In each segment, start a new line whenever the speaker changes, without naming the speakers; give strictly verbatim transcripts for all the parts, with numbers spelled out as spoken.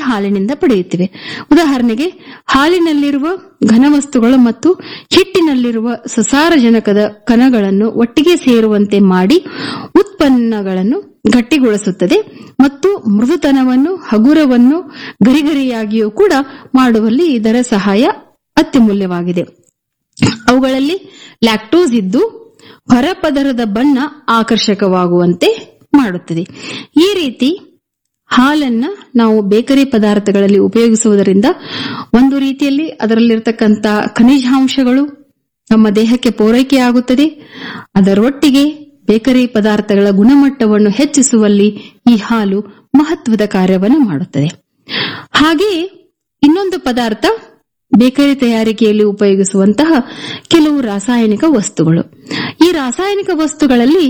ಹಾಲಿನಿಂದ ಪಡೆಯುತ್ತೇವೆ. ಉದಾಹರಣೆಗೆ ಹಾಲಿನಲ್ಲಿರುವ ಘನವಸ್ತುಗಳು ಮತ್ತು ಹಿಟ್ಟಿನಲ್ಲಿರುವ ಸಸಾರಜನಕದ ಕಣಗಳನ್ನು ಒಟ್ಟಿಗೆ ಸೇರುವಂತೆ ಮಾಡಿ ಉತ್ಪನ್ನಗಳನ್ನು ಗಟ್ಟಿಗೊಳಿಸುತ್ತದೆ ಮತ್ತು ಮೃದುತನವನ್ನು ಹಗುರವನ್ನು ಗರಿಗರಿಯಾಗಿಯೂ ಕೂಡ ಮಾಡುವಲ್ಲಿ ಇದರ ಸಹಾಯ ಅತ್ಯಮೂಲ್ಯವಾಗಿದೆ. ಅವುಗಳಲ್ಲಿ ಲ್ಯಾಕ್ಟೋಸ್ ಇದ್ದು ಹೊರಪದರದ ಬಣ್ಣ ಆಕರ್ಷಕವಾಗುವಂತೆ ಮಾಡುತ್ತದೆ. ಈ ರೀತಿ ಹಾಲನ್ನ ನಾವು ಬೇಕರಿ ಪದಾರ್ಥಗಳಲ್ಲಿ ಉಪಯೋಗಿಸುವುದರಿಂದ ಒಂದು ರೀತಿಯಲ್ಲಿ ಅದರಲ್ಲಿರತಕ್ಕಂಥ ಖನಿಜಾಂಶಗಳು ನಮ್ಮ ದೇಹಕ್ಕೆ ಪೂರೈಕೆಯಾಗುತ್ತದೆ. ಅದರೊಟ್ಟಿಗೆ ಬೇಕರಿ ಪದಾರ್ಥಗಳ ಗುಣಮಟ್ಟವನ್ನು ಹೆಚ್ಚಿಸುವಲ್ಲಿ ಈ ಹಾಲು ಮಹತ್ವದ ಕಾರ್ಯವನ್ನು ಮಾಡುತ್ತದೆ. ಹಾಗೆಯೇ ಇನ್ನೊಂದು ಪದಾರ್ಥ ಬೇಕರಿ ತಯಾರಿಕೆಯಲ್ಲಿ ಉಪಯೋಗಿಸುವಂತಹ ಕೆಲವು ರಾಸಾಯನಿಕ ವಸ್ತುಗಳು. ಈ ರಾಸಾಯನಿಕ ವಸ್ತುಗಳಲ್ಲಿ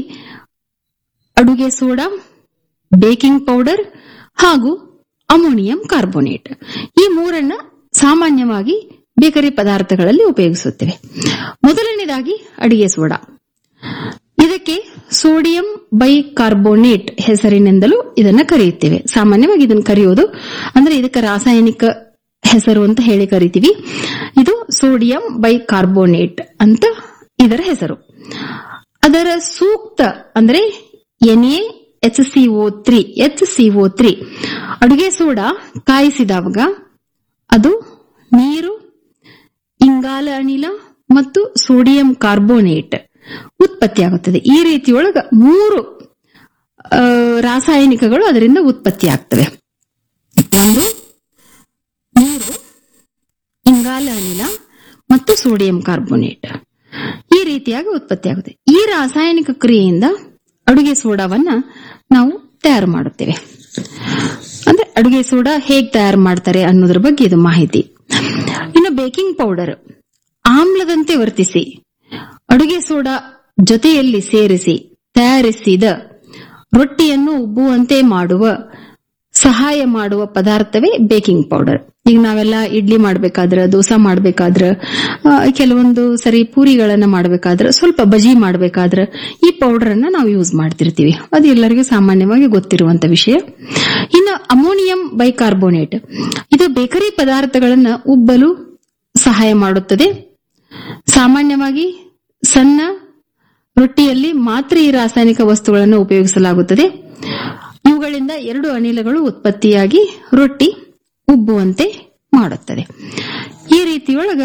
ಅಡುಗೆ ಸೋಡಾ, ಬೇಕಿಂಗ್ ಪೌಡರ್ ಹಾಗೂ ಅಮೋನಿಯಂ ಕಾರ್ಬೋನೇಟ್ ಈ ಮೂರನ್ನ ಸಾಮಾನ್ಯವಾಗಿ ಬೇಕರಿ ಪದಾರ್ಥಗಳಲ್ಲಿ ಉಪಯೋಗಿಸುತ್ತೇವೆ. ಮೊದಲನೇದಾಗಿ ಅಡಿಗೆ ಸೋಡಾ. ಇದಕ್ಕೆ ಸೋಡಿಯಂ ಬೈಕಾರ್ಬೋನೇಟ್ ಹೆಸರಿನಿಂದಲೂ ಇದನ್ನ ಕರೆಯುತ್ತೇವೆ. ಸಾಮಾನ್ಯವಾಗಿ ಇದನ್ನು ಕರೆಯೋದು ಅಂದ್ರೆ ಇದಕ್ಕೆ ರಾಸಾಯನಿಕ ಹೆಸರು ಅಂತ ಹೇಳಿ ಕರಿತೀವಿ. ಇದು ಸೋಡಿಯಂ ಬೈಕಾರ್ಬೋನೇಟ್ ಅಂತ ಇದರ ಹೆಸರು. ಅದರ ಸೂಕ್ತ ಅಂದ್ರೆ N A H CO three H CO three ಅಡುಗೆ ಸೋಡಾ ಕಾಯಿಸಿದಾಗ ಅದು ನೀರು, ಇಂಗಾಲ ಅನಿಲ ಮತ್ತು ಸೋಡಿಯಂ ಕಾರ್ಬೋನೇಟ್ ಉತ್ಪತ್ತಿಯಾಗುತ್ತದೆ. ಈ ರೀತಿಯೊಳಗ ಮೂರು ರಾಸಾಯನಿಕಗಳು ಅದರಿಂದ ಉತ್ಪತ್ತಿಯಾಗ್ತವೆ. ನೀರು, ನೀರು, ಇಂಗಾಲ ಅನಿಲ ಮತ್ತು ಸೋಡಿಯಂ ಕಾರ್ಬೋನೇಟ್ ಈ ರೀತಿಯಾಗಿ ಉತ್ಪತ್ತಿಯಾಗುತ್ತೆ. ಈ ರಾಸಾಯನಿಕ ಕ್ರಿಯೆಯಿಂದ ಅಡುಗೆ ಸೋಡಾವನ್ನ ನಾವು ತಯಾರು ಮಾಡುತ್ತೇವೆ. ಅಂದ್ರೆ ಅಡುಗೆ ಸೋಡಾ ಹೇಗೆ ತಯಾರು ಮಾಡ್ತಾರೆ ಅನ್ನೋದ್ರ ಬಗ್ಗೆ ಇದು ಮಾಹಿತಿ. ಇನ್ನು ಬೇಕಿಂಗ್ ಪೌಡರ್ ಆಮ್ಲದಂತೆ ವರ್ತಿಸಿ ಅಡುಗೆ ಸೋಡಾ ಜೊತೆಯಲ್ಲಿ ಸೇರಿಸಿ ತಯಾರಿಸಿದ ರೊಟ್ಟಿಯನ್ನು ಉಬ್ಬುವಂತೆ ಮಾಡುವ ಸಹಾಯ ಮಾಡುವ ಪದಾರ್ಥವೇ ಬೇಕಿಂಗ್ ಪೌಡರ್. ಈಗ ನಾವೆಲ್ಲ ಇಡ್ಲಿ ಮಾಡ್ಬೇಕಾದ್ರ, ದೋಸಾ ಮಾಡ್ಬೇಕಾದ್ರ, ಕೆಲವೊಂದು ಸರಿ ಪೂರಿಗಳನ್ನ ಮಾಡ್ಬೇಕಾದ್ರ, ಸ್ವಲ್ಪ ಬಜಿ ಮಾಡ್ಬೇಕಾದ್ರ ಈ ಪೌಡರ್ ಅನ್ನ ನಾವು ಯೂಸ್ ಮಾಡ್ತಿರ್ತೀವಿ. ಅದು ಎಲ್ಲರಿಗೂ ಸಾಮಾನ್ಯವಾಗಿ ಗೊತ್ತಿರುವಂತ ವಿಷಯ. ಇನ್ನು ಅಮೋನಿಯಂ ಬೈಕಾರ್ಬೋನೇಟ್ ಇದು ಬೇಕರಿ ಪದಾರ್ಥಗಳನ್ನ ಉಬ್ಬಲು ಸಹಾಯ ಮಾಡುತ್ತದೆ. ಸಾಮಾನ್ಯವಾಗಿ ಸಣ್ಣ ರೊಟ್ಟಿಯಲ್ಲಿ ಮಾತ್ರ ಈ ರಾಸಾಯನಿಕ ವಸ್ತುಗಳನ್ನು ಉಪಯೋಗಿಸಲಾಗುತ್ತದೆ. ಇವುಗಳಿಂದ ಎರಡು ಅನಿಲಗಳು ಉತ್ಪತ್ತಿಯಾಗಿ ರೊಟ್ಟಿ ಉಬ್ಬುವಂತೆ ಮಾಡುತ್ತದೆ. ಈ ರೀತಿಯೊಳಗ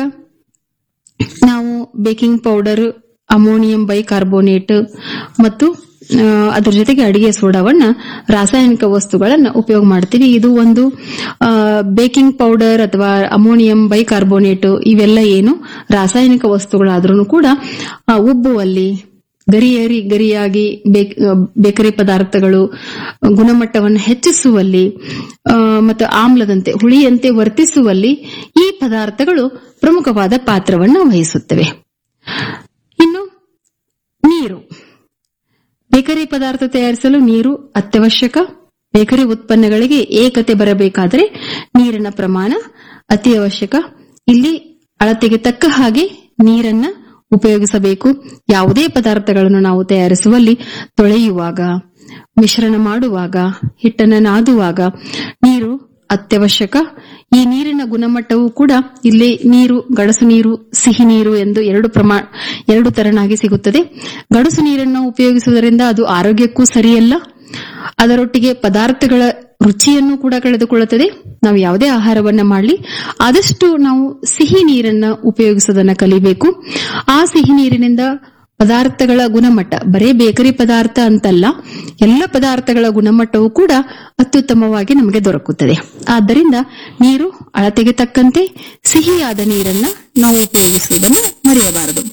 ನಾವು ಬೇಕಿಂಗ್ ಪೌಡರ್, ಅಮೋನಿಯಂ ಬೈಕಾರ್ಬೋನೇಟ್ ಮತ್ತು ಅದರ ಜೊತೆಗೆ ಅಡಿಗೆ ಸೋಡಾವನ್ನ ರಾಸಾಯನಿಕ ವಸ್ತುಗಳನ್ನ ಉಪಯೋಗ ಮಾಡ್ತೀವಿ. ಇದು ಒಂದು ಬೇಕಿಂಗ್ ಪೌಡರ್ ಅಥವಾ ಅಮೋನಿಯಂ ಬೈಕಾರ್ಬೋನೇಟ್ ಇವೆಲ್ಲ ಏನು ರಾಸಾಯನಿಕ ವಸ್ತುಗಳಾದ್ರೂ ಕೂಡ ಉಬ್ಬುವಲ್ಲಿ, ಗರಿಯರಿ ಗರಿಯಾಗಿ ಬೇಕರಿ ಪದಾರ್ಥಗಳು ಗುಣಮಟ್ಟವನ್ನು ಹೆಚ್ಚಿಸುವಲ್ಲಿ ಮತ್ತು ಆಮ್ಲದಂತೆ ಹುಳಿಯಂತೆ ವರ್ತಿಸುವಲ್ಲಿ ಈ ಪದಾರ್ಥಗಳು ಪ್ರಮುಖವಾದ ಪಾತ್ರವನ್ನು ವಹಿಸುತ್ತವೆ. ಇನ್ನು ನೀರು. ಬೇಕರಿ ಪದಾರ್ಥ ತಯಾರಿಸಲು ನೀರು ಅತ್ಯವಶ್ಯಕ. ಬೇಕರಿ ಉತ್ಪನ್ನಗಳಿಗೆ ಏಕತೆ ಬರಬೇಕಾದರೆ ನೀರಿನ ಪ್ರಮಾಣ ಅತಿ ಅವಶ್ಯಕ. ಇಲ್ಲಿ ಅಳತೆಗೆ ತಕ್ಕ ಹಾಗೆ ನೀರನ್ನ ಉಪಯೋಗಿಸಬೇಕು. ಯಾವುದೇ ಪದಾರ್ಥಗಳನ್ನು ನಾವು ತಯಾರಿಸುವಲ್ಲಿ ತೊಳೆಯುವಾಗ, ಮಿಶ್ರಣ ಮಾಡುವಾಗ, ಹಿಟ್ಟನ್ನು ನಾದುವಾಗ ನೀರು ಅತ್ಯವಶ್ಯಕ. ಈ ನೀರಿನ ಗುಣಮಟ್ಟವೂ ಕೂಡ ಇಲ್ಲಿ ನೀರು ಗಡಸು ನೀರು, ಸಿಹಿ ನೀರು ಎಂದು ಎರಡು ಪ್ರಮಾಣ ಎರಡು ತರನಾಗಿ ಸಿಗುತ್ತದೆ. ಗಡಸು ನೀರನ್ನು ಉಪಯೋಗಿಸುವುದರಿಂದ ಅದು ಆರೋಗ್ಯಕ್ಕೂ ಸರಿಯಲ್ಲ. ಅದರೊಟ್ಟಿಗೆ ಪದಾರ್ಥಗಳ ರುಚಿಯನ್ನು ಕೂಡ ಕಳೆದುಕೊಳ್ಳುತ್ತದೆ. ನಾವು ಯಾವುದೇ ಆಹಾರವನ್ನ ಮಾಡಲಿ ಆದಷ್ಟು ನಾವು ಸಿಹಿ ನೀರನ್ನ ಉಪಯೋಗಿಸೋದನ್ನ ಕಲಿಬೇಕು. ಆ ಸಿಹಿ ನೀರಿನಿಂದ ಪದಾರ್ಥಗಳ ಗುಣಮಟ್ಟ, ಬರೇ ಬೇಕರಿ ಪದಾರ್ಥ ಅಂತಲ್ಲ, ಎಲ್ಲ ಪದಾರ್ಥಗಳ ಗುಣಮಟ್ಟವೂ ಕೂಡ ಅತ್ಯುತ್ತಮವಾಗಿ ನಮಗೆ ದೊರಕುತ್ತದೆ. ಆದ್ದರಿಂದ ನೀರು ಅಳತೆಗೆ ತಕ್ಕಂತೆ ಸಿಹಿಯಾದ ನೀರನ್ನ ನಾವು ಉಪಯೋಗಿಸುವುದನ್ನು ಮರೆಯಬಾರದು.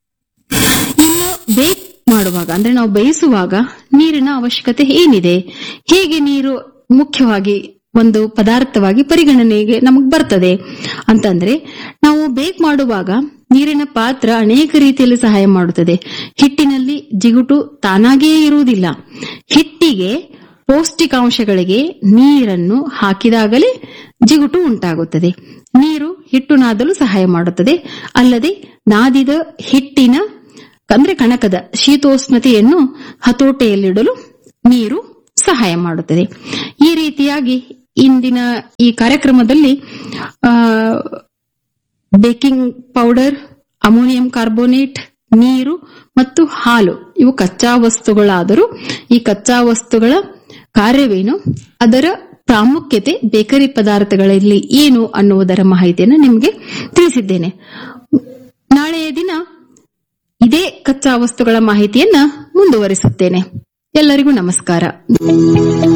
ಇನ್ನು ಬೇಕ್ ಮಾಡುವಾಗ ಅಂದ್ರೆ ನಾವು ಬೇಯಿಸುವಾಗ ನೀರಿನ ಅವಶ್ಯಕತೆ ಏನಿದೆ, ಹೇಗೆ ನೀರು ಮುಖ್ಯವಾಗಿ ಒಂದು ಪದಾರ್ಥವಾಗಿ ಪರಿಗಣನೆಗೆ ನಮಗ್ ಬರ್ತದೆ ಅಂತಂದ್ರೆ, ನಾವು ಬೇಕ್ ಮಾಡುವಾಗ ನೀರಿನ ಪಾತ್ರ ಅನೇಕ ರೀತಿಯಲ್ಲಿ ಸಹಾಯ ಮಾಡುತ್ತದೆ. ಹಿಟ್ಟಿನಲ್ಲಿ ಜಿಗುಟು ತಾನಾಗಿಯೇ ಇರುವುದಿಲ್ಲ. ಹಿಟ್ಟಿಗೆ ಪೌಷ್ಟಿಕಾಂಶಗಳಿಗೆ ನೀರನ್ನು ಹಾಕಿದಾಗಲೇ ಜಿಗುಟು ಉಂಟಾಗುತ್ತದೆ. ನೀರು ಹಿಟ್ಟು ನಾದಲು ಸಹಾಯ ಮಾಡುತ್ತದೆ. ಅಲ್ಲದೆ ನಾದಿದ ಹಿಟ್ಟಿನ ಅಂದ್ರೆ ಕಣಕದ ಶೀತೋಷ್ಣತೆಯನ್ನು ಹತೋಟೆಯಲ್ಲಿಡಲು ನೀರು ಸಹಾಯ ಮಾಡುತ್ತದೆ. ಈ ರೀತಿಯಾಗಿ ಇಂದಿನ ಈ ಕಾರ್ಯಕ್ರಮದಲ್ಲಿ ಆ ಬೇಕಿಂಗ್ ಪೌಡರ್, ಅಮೋನಿಯಂ ಕಾರ್ಬೋನೇಟ್, ನೀರು ಮತ್ತು ಹಾಲು ಇವು ಕಚ್ಚಾ ವಸ್ತುಗಳಾದರೂ ಈ ಕಚ್ಚಾ ವಸ್ತುಗಳ ಕಾರ್ಯವೇನು, ಅದರ ಪ್ರಾಮುಖ್ಯತೆ ಬೇಕರಿ ಪದಾರ್ಥಗಳಲ್ಲಿ ಏನು ಅನ್ನುವುದರ ಮಾಹಿತಿಯನ್ನು ನಿಮಗೆ ತಿಳಿಸಿದ್ದೇನೆ. ನಾಳೆಯ ದಿನ ಇದೇ ಕಚ್ಚಾ ವಸ್ತುಗಳ ಮಾಹಿತಿಯನ್ನ ಮುಂದುವರಿಸುತ್ತೇನೆ. ಎಲ್ಲರಿಗೂ ನಮಸ್ಕಾರ.